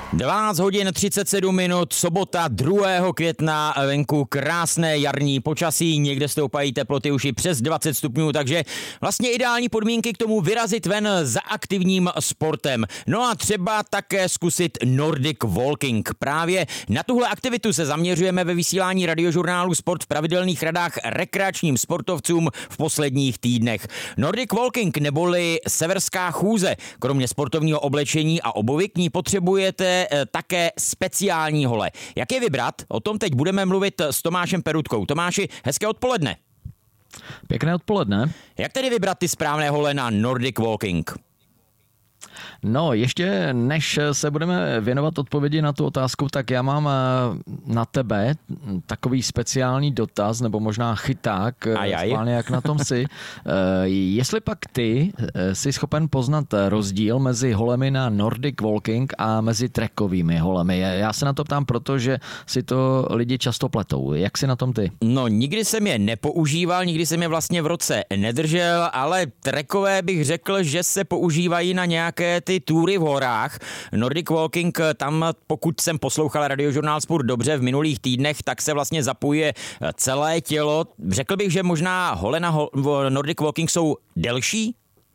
12 hodin 37 minut, sobota 2. května, venku krásné jarní počasí, někde stoupají teploty už i přes 20 stupňů, takže vlastně ideální podmínky k tomu vyrazit ven za aktivním sportem. No a třeba také zkusit Nordic Walking. Právě na tuhle aktivitu se zaměřujeme ve vysílání radiožurnálu Sport v pravidelných radách rekreačním sportovcům v posledních týdnech. Nordic Walking neboli severská chůze. Kromě sportovního oblečení a obuvy k ní potřebujete také speciální hole. Jak je vybrat? O tom teď budeme mluvit s Tomášem Perutkou. Tomáši, hezké odpoledne. Pěkné odpoledne. Jak tedy vybrat ty správné hole na Nordic Walking? No, ještě než se budeme věnovat odpovědi na tu otázku, tak já mám na tebe takový speciální dotaz, nebo možná chyták, schválně jak na tom jsi. Jestli pak ty jsi schopen poznat rozdíl mezi holemi na Nordic Walking a mezi trekkovými holemi. Já se na to ptám, protože si to lidi často pletou. Jak jsi na tom ty? No, nikdy jsem je nepoužíval, nikdy jsem je vlastně v roce nedržel, ale trekové bych řekl, že se používají na nějaké ty túry v horách. Nordic Walking, tam pokud jsem poslouchal radiožurnál Sport dobře v minulých týdnech, tak se vlastně zapojuje celé tělo. Řekl bych, že možná hole na Nordic Walking jsou delší?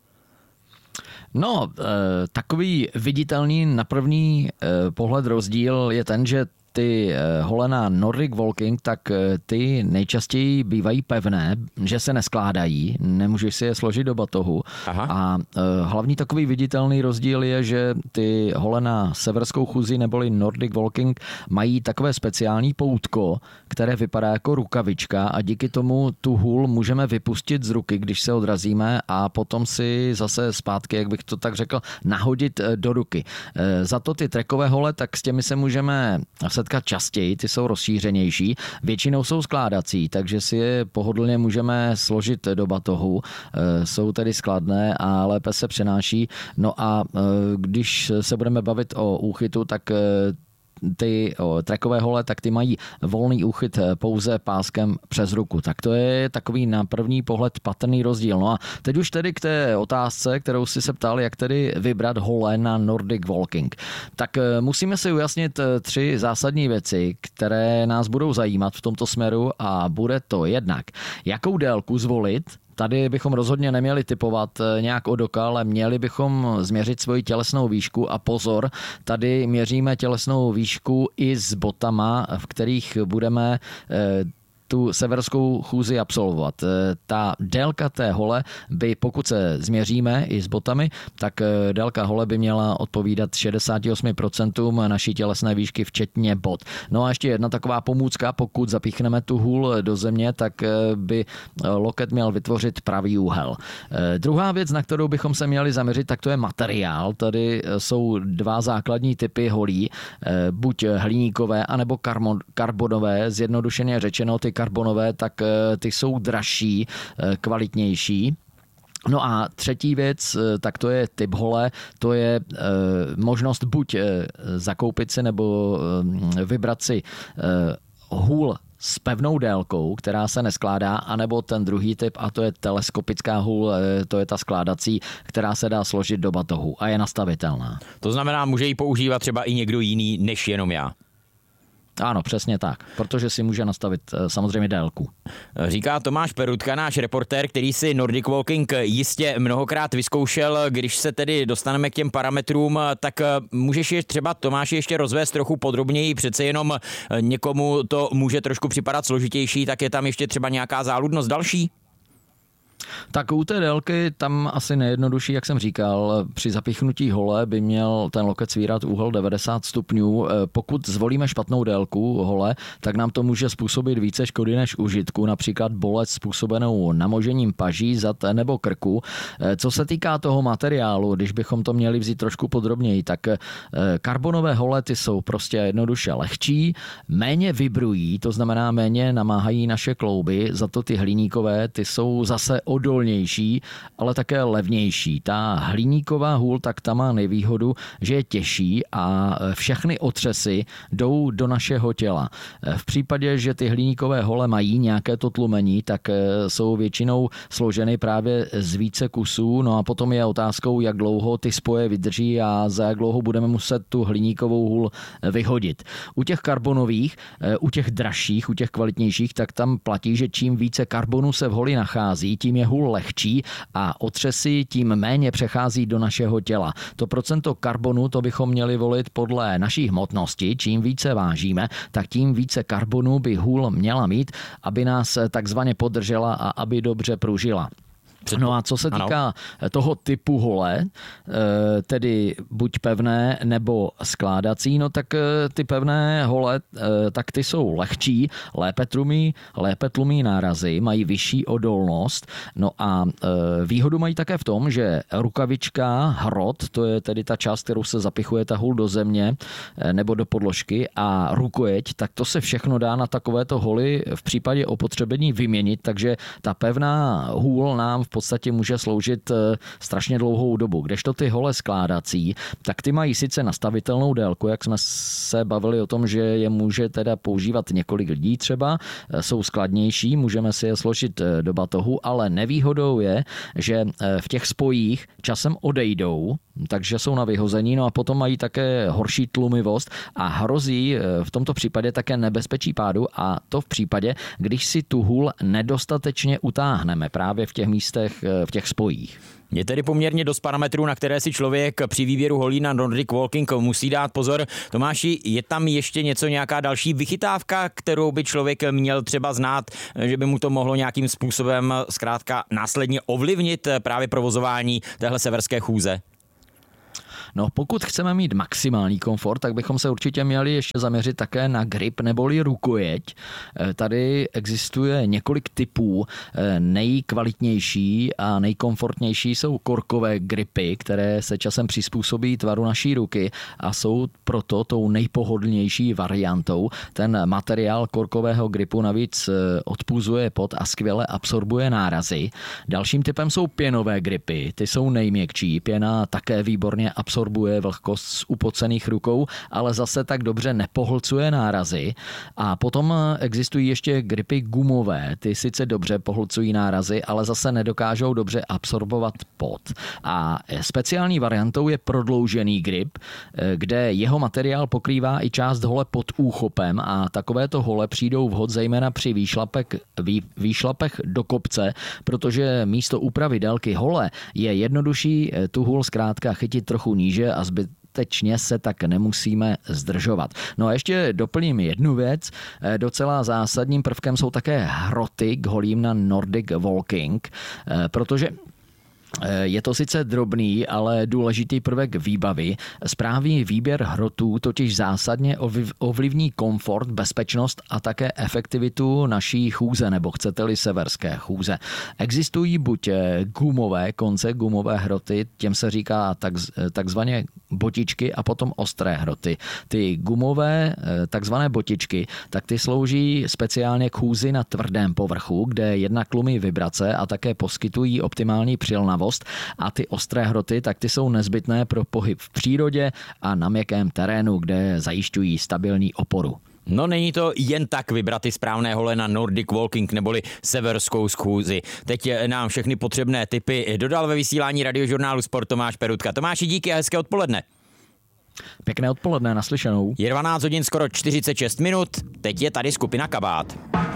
No, takový viditelný na první pohled rozdíl je ten, že ty hole na Nordic Walking, tak ty nejčastěji bývají pevné, že se neskládají, nemůžeš si je složit do batohu. Aha. A hlavní takový viditelný rozdíl je, že ty hole na severskou chůzi neboli Nordic Walking mají takové speciální poutko, které vypadá jako rukavička a díky tomu tu hůl můžeme vypustit z ruky, když se odrazíme a potom si zase zpátky, jak bych to tak řekl, nahodit do ruky. Za to ty trekové hole, tak s těmi se můžeme setkat častěji, ty jsou rozšířenější, většinou jsou skládací, takže si je pohodlně můžeme složit do batohu, jsou tedy skladné a lépe se přenáší. No a když se budeme bavit o úchytu, tak ty trekové hole, tak ty mají volný úchyt pouze páskem přes ruku. Tak to je takový na první pohled patrný rozdíl. No a teď už tedy k té otázce, kterou si se ptal, jak tedy vybrat hole na Nordic Walking. Tak musíme si ujasnit 3 zásadní věci, které nás budou zajímat v tomto směru a bude to jednak, jakou délku zvolit. Tady bychom rozhodně neměli typovat nějak od oka, ale měli bychom změřit svoji tělesnou výšku a pozor, tady měříme tělesnou výšku i s botama, v kterých budeme tu severskou chůzi absolvovat. Ta délka té hole by, pokud se změříme i s botami, tak délka hole by měla odpovídat 68% naší tělesné výšky, včetně bot. No a ještě jedna taková pomůcka, pokud zapíchneme tu hůl do země, tak by loket měl vytvořit pravý úhel. Druhá věc, na kterou bychom se měli zaměřit, tak to je materiál. Tady jsou 2 základní typy holí, buď hliníkové, anebo karbonové, zjednodušeně řečeno, ty karbonové, tak ty jsou dražší, kvalitnější. No a třetí věc, tak to je typ hole, to je možnost buď zakoupit si nebo vybrat si hůl s pevnou délkou, která se neskládá, anebo ten druhý typ, a to je teleskopická hůl, to je ta skládací, která se dá složit do batohu a je nastavitelná. To znamená, může ji používat třeba i někdo jiný než jenom já. Ano, přesně tak, protože si může nastavit samozřejmě délku. Říká Tomáš Perutka, náš reportér, který si Nordic Walking jistě mnohokrát vyzkoušel. Když se tedy dostaneme k těm parametrům, tak můžeš je třeba, Tomáši, ještě rozvést trochu podrobněji, přece jenom někomu to může trošku připadat složitější, tak je tam ještě třeba nějaká záludnost další? Tak u té délky tam asi nejjednodušší, jak jsem říkal, při zapichnutí hole by měl ten loket svírat úhel 90 stupňů. Pokud zvolíme špatnou délku hole, tak nám to může způsobit více škody než užitku, například bolest způsobenou namožením paží, zad nebo krku. Co se týká toho materiálu, když bychom to měli vzít trošku podrobněji, tak karbonové hole ty jsou prostě jednoduše lehčí, méně vibrují, to znamená méně namáhají naše klouby, za to ty hliníkové, ty jsou zase o odolnější, ale také levnější. Ta hliníková hůl, tak ta má nevýhodu, že je těžší a všechny otřesy jdou do našeho těla. V případě, že ty hliníkové hole mají nějaké to tlumení, tak jsou většinou složeny právě z více kusů, no a potom je otázkou, jak dlouho ty spoje vydrží a za jak dlouho budeme muset tu hliníkovou hůl vyhodit. U těch karbonových, u těch dražších, u těch kvalitnějších, tak tam platí, že čím více karbonu se v holi nachází, tím je hůl lehčí a otřesy tím méně přechází do našeho těla. To procento karbonu, to bychom měli volit podle naší hmotnosti. Čím více vážíme, tak tím více karbonu by hůl měla mít, aby nás takzvaně podržela a aby dobře pružila. No a co se týká toho typu hole, tedy buď pevné nebo skládací, no tak ty pevné hole, tak ty jsou lehčí, lépe tlumí nárazy, mají vyšší odolnost, no a výhodu mají také v tom, že rukavička, hrot, to je tedy ta část, kterou se zapichuje ta hůl do země nebo do podložky, a rukojeť, tak to se všechno dá na takovéto holy v případě opotřebení vyměnit, takže ta pevná hůl nám v podstatě může sloužit strašně dlouhou dobu. Kdežto ty hole skládací, tak ty mají sice nastavitelnou délku, jak jsme se bavili o tom, že je může teda používat několik lidí třeba, jsou skladnější, můžeme si je složit do batohu, ale nevýhodou je, že v těch spojích časem odejdou, takže jsou na vyhození, no a potom mají také horší tlumivost a hrozí v tomto případě také nebezpečí pádu, a to v případě, když si tu hůl nedostatečně utáhneme právě v těch místech, v těch spojích. Je tedy poměrně dost parametrů, na které si člověk při výběru holí na Nordic Walking musí dát pozor. Tomáši, je tam ještě nějaká další vychytávka, kterou by člověk měl třeba znát, že by mu to mohlo nějakým způsobem zkrátka následně ovlivnit právě provozování téhle severské chůze? No, pokud chceme mít maximální komfort, tak bychom se určitě měli ještě zaměřit také na grip neboli rukojeť. Tady existuje několik typů. Nejkvalitnější a nejkomfortnější jsou korkové gripy, které se časem přizpůsobí tvaru naší ruky a jsou proto tou nejpohodlnější variantou. Ten materiál korkového gripu navíc odpuzuje pot a skvěle absorbuje nárazy. Dalším typem jsou pěnové gripy. Ty jsou nejměkčí. Pěna také výborně absorbuje vlhkost z upocených rukou, ale zase tak dobře nepohlcuje nárazy. A potom existují ještě gripy gumové. Ty sice dobře pohlcují nárazy, ale zase nedokážou dobře absorbovat pot. A speciální variantou je prodloužený grip, kde jeho materiál pokrývá i část hole pod úchopem a takovéto hole přijdou vhod zejména při výšlapech do kopce, protože místo úpravy délky hole je jednodušší tu hůl zkrátka chytit trochu níže a zbytečně se tak nemusíme zdržovat. No a ještě doplním jednu věc. Docela zásadním prvkem jsou také hroty k holím na Nordic Walking, protože je to sice drobný, ale důležitý prvek výbavy. Správný výběr hrotů totiž zásadně ovlivní komfort, bezpečnost a také efektivitu naší chůze, nebo chcete-li severské chůze. Existují buď gumové konce, gumové hroty, těm se říká takzvaně botičky, a potom ostré hroty. Ty gumové takzvané botičky, tak ty slouží speciálně k chůzi na tvrdém povrchu, kde jednak tlumí vibrace a také poskytují optimální přilnavost, a ty ostré hroty, tak ty jsou nezbytné pro pohyb v přírodě a na měkkém terénu, kde zajišťují stabilní oporu. No, není to jen tak vybrat ty správné hole na Nordic Walking neboli severskou schůzi. Teď nám všechny potřebné tipy dodal ve vysílání Radiožurnálu Sport Tomáš Perutka. Tomáši, díky a hezké odpoledne. Pěkné odpoledne, naslyšenou. Je 12 hodin skoro 46 minut, teď je tady skupina Kabát.